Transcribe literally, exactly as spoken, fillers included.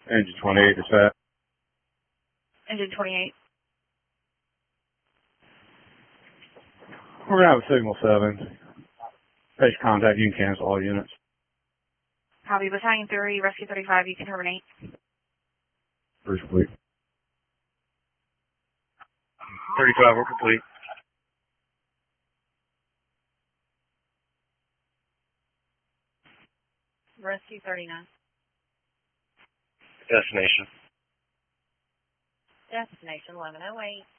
Engine twenty-eight to set. Engine twenty-eight. We're going to have a signal seven. Face contact, you can cancel all units. Copy. Battalion three, Rescue thirty-five, you can terminate. First complete. thirty-five, we're complete. Rescue thirty-nine. Destination. Destination eleven oh eight.